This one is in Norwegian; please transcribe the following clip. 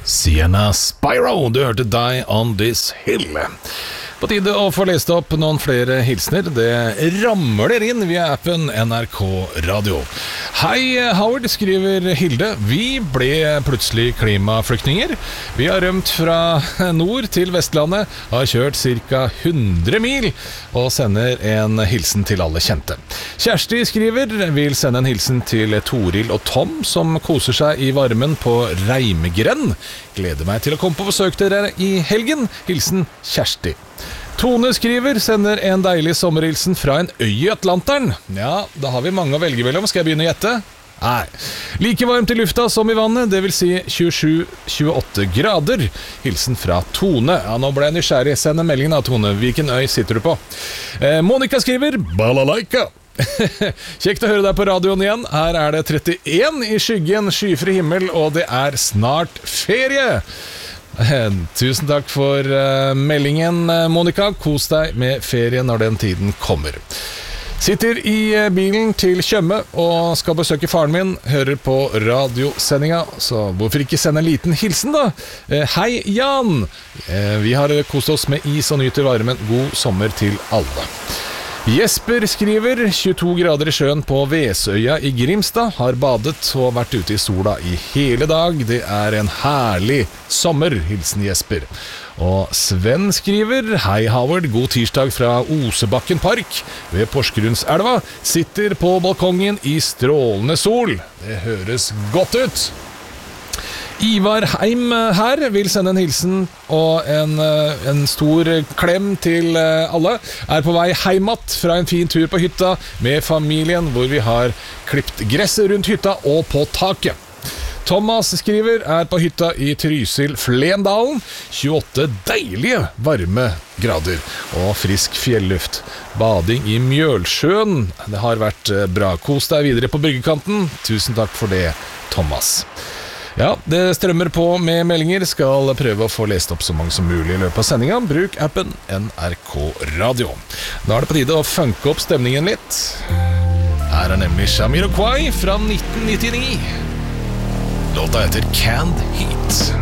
Sienna Spyro, du hørte Die on This Hill. På tide å få lest opp noen flere hilsner. Det ramler inn via appen NRK Radio. Hei Howard, skriver Hilde. Vi ble plutselig klimaflyktninger. Vi har rømt fra nord til Vestlandet, har kjørt ca. 100 mil og sender en hilsen til alle kjente. Kjersti skriver, vil sende en hilsen til Toril og Tom som koser seg i varmen på Reimgren. Gleder meg til å komme på besøk til dere i helgen. Hilsen Kjersti. Tone skriver, sender en deilig sommerhilsen fra en øy i Atlanteren. Ja, da har vi mange å velge mellom. Skal jeg begynne å gjette? Nei. Like varmt i lufta som i vannet, det vil si 27-28 grader. Hilsen fra Tone. Ja, nå ble jeg nysgjerrig. Send en melding da, Tone. Hvilken øy sitter du på? Monika skriver, balalaika. Kjekt å høre deg på radioen igjen. Her er det 31 i skyggen, skyfri himmel, og det er snart ferie. Tusen takk for meldingen, Monika. Kos deg med ferie når den tiden kommer. Sitter i bilen til Tjøme og skal besøke faren min. Hører på radiosendinga, så hvorfor ikke sende en liten hilsen da? Hei Jan! Vi har kost oss med is og nyter varmen. God sommer til alle. Jesper skriver, 22 grader i sjøen på Vesøya i Grimstad, har badet og vært ute i sola i hele dag. Det er en herlig sommer, hilsen Jesper. Og Sven skriver, hei Howard, god tirsdag fra Osebakken Park ved Porsgrunnselva. Sitter på balkongen i strålende sol. Det høres godt ut. Ivar Heim her vil sende en hilsen og en stor klem til alle. Er på vei heimat fra en fin tur på hytta med familien, hvor vi har klippet gresset rundt hytta og på taket. Thomas skriver, er på hytta i Trysil Flendalen. 28 deilige varme grader og frisk fjelluft. Bading i Mjølsjøen. Det har vært bra. Kos deg videre på bryggekanten. Tusen takk for det, Thomas. Ja, det strømmer på med meldinger. Skal prøve å få lest opp så mange som mulig i løpet av sendinga. Bruk appen NRK Radio. Da er det på tide å funke opp stemningen litt. Her er nemlig Jamiroquai fra 1999. Låta heter Canned Heat.